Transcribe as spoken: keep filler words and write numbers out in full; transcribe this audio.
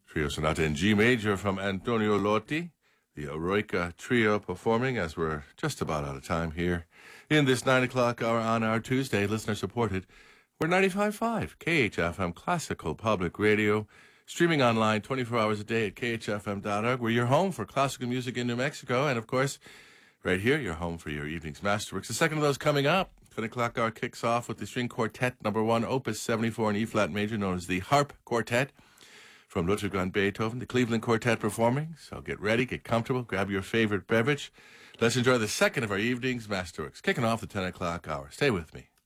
Trio Sonata in G major from Antonio Lotti, the Eroica Trio performing as we're just about out of time here in this nine o'clock hour on our Tuesday, listener-supported. We're ninety-five point five K H F M Classical Public Radio, streaming online twenty-four hours a day at K H F M dot org. We're your home for classical music in New Mexico, and of course, right here, your home for your evening's masterworks. The second of those coming up. ten o'clock hour kicks off with the string quartet number one, opus seventy-four in E-flat major, known as the Harp Quartet, from Ludwig van Beethoven, the Cleveland Quartet performing. So get ready, get comfortable, grab your favorite beverage. Let's enjoy the second of our evening's masterworks, kicking off the ten o'clock hour. Stay with me.